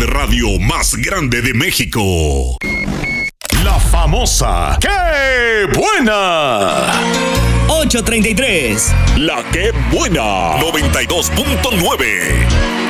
de radio más grande de México. La famosa ¡Qué buena! 8:33. La Qué Buena 92.9.